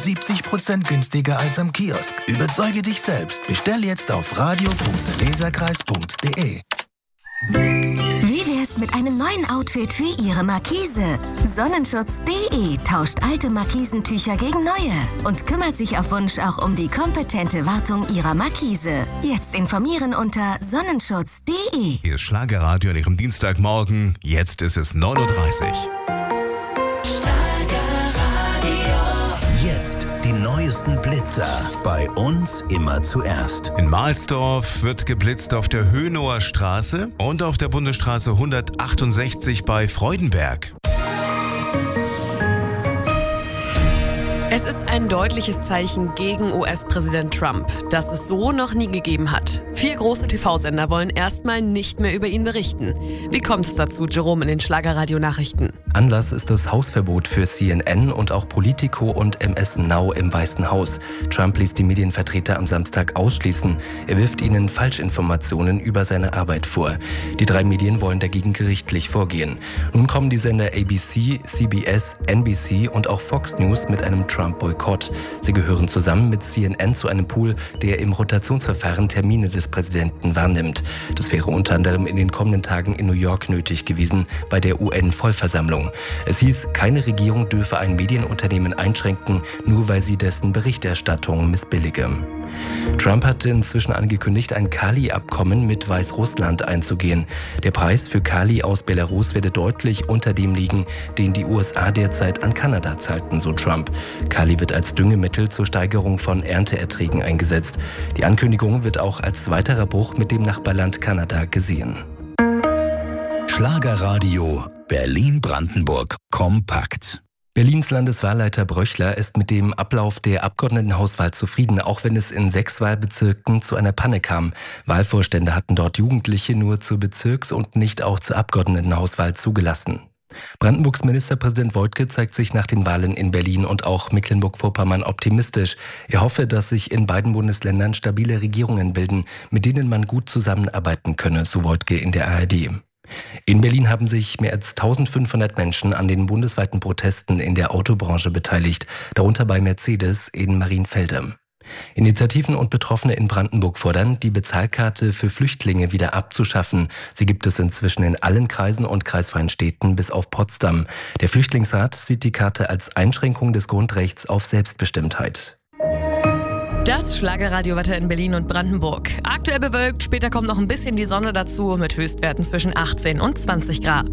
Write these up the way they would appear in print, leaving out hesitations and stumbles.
70% günstiger als am Kiosk. Überzeuge dich selbst. Bestell jetzt auf radio.leserkreis.de. Wie wär's mit einem neuen Outfit für Ihre Markise? Sonnenschutz.de tauscht alte Markisentücher gegen neue und kümmert sich auf Wunsch auch um die kompetente Wartung Ihrer Markise. Jetzt informieren unter Sonnenschutz.de. Hier ist Schlagerradio an Ihrem Dienstagmorgen. Jetzt ist es 9:30 Uhr. Jetzt die neuesten Blitzer. Bei uns immer zuerst. In Mahlsdorf wird geblitzt auf der Hönower Straße und auf der Bundesstraße 168 bei Freudenberg. Es ist ein deutliches Zeichen gegen US-Präsident Trump, das es so noch nie gegeben hat. 4 große TV-Sender wollen erstmal nicht mehr über ihn berichten. Wie kommt es dazu, Jerome, in den Schlagerradio-Nachrichten? Anlass ist das Hausverbot für CNN und auch Politico und MS Now im Weißen Haus. Trump ließ die Medienvertreter am Samstag ausschließen. Er wirft ihnen Falschinformationen über seine Arbeit vor. Die 3 Medien wollen dagegen gerichtlich vorgehen. Nun kommen die Sender ABC, CBS, NBC und auch Fox News mit einem Trump-Boykott. Sie gehören zusammen mit CNN zu einem Pool, der im Rotationsverfahren Termine des Präsidenten wahrnimmt. Das wäre unter anderem in den kommenden Tagen in New York nötig gewesen, bei der UN-Vollversammlung. Es hieß, keine Regierung dürfe ein Medienunternehmen einschränken, nur weil sie dessen Berichterstattung missbillige. Trump hatte inzwischen angekündigt, ein Kali-Abkommen mit Weißrussland einzugehen. Der Preis für Kali aus Belarus werde deutlich unter dem liegen, den die USA derzeit an Kanada zahlten, so Trump. Kali wird als Düngemittel zur Steigerung von Ernteerträgen eingesetzt. Die Ankündigung wird auch als weiterer Bruch mit dem Nachbarland Kanada gesehen. Schlagerradio Berlin-Brandenburg kompakt. Berlins Landeswahlleiter Bröchler ist mit dem Ablauf der Abgeordnetenhauswahl zufrieden, auch wenn es in 6 Wahlbezirken zu einer Panne kam. Wahlvorstände hatten dort Jugendliche nur zur Bezirks- und nicht auch zur Abgeordnetenhauswahl zugelassen. Brandenburgs Ministerpräsident Woidke zeigt sich nach den Wahlen in Berlin und auch Mecklenburg-Vorpommern optimistisch. Er hoffe, dass sich in beiden Bundesländern stabile Regierungen bilden, mit denen man gut zusammenarbeiten könne, so Woidke in der ARD. In Berlin haben sich mehr als 1500 Menschen an den bundesweiten Protesten in der Autobranche beteiligt, darunter bei Mercedes in Marienfelde. Initiativen und Betroffene in Brandenburg fordern, die Bezahlkarte für Flüchtlinge wieder abzuschaffen. Sie gibt es inzwischen in allen Kreisen und kreisfreien Städten bis auf Potsdam. Der Flüchtlingsrat sieht die Karte als Einschränkung des Grundrechts auf Selbstbestimmtheit. Das Schlagerradiowetter in Berlin und Brandenburg. Aktuell bewölkt, später kommt noch ein bisschen die Sonne dazu mit Höchstwerten zwischen 18 und 20 Grad.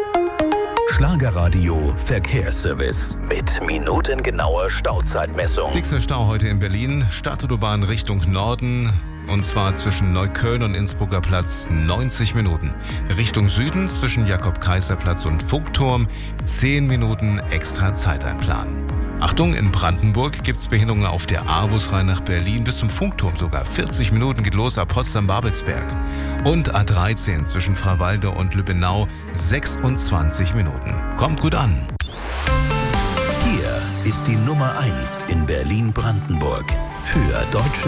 Schlagerradio Verkehrsservice mit minutengenauer Stauzeitmessung. Dickster Stau heute in Berlin, Stadtautobahn Richtung Norden. Und zwar zwischen Neukölln und Innsbrucker Platz 90 Minuten. Richtung Süden zwischen Jakob-Kaiser-Platz und Funkturm 10 Minuten extra Zeit einplanen. Achtung, in Brandenburg gibt es Behinderungen auf der A-Busreihe nach Berlin bis zum Funkturm sogar. 40 Minuten geht los ab Potsdam-Babelsberg. Und A13 zwischen Freiwalde und Lübbenau 26 Minuten. Kommt gut an. Hier ist die Nummer 1 in Berlin-Brandenburg. Für deutsche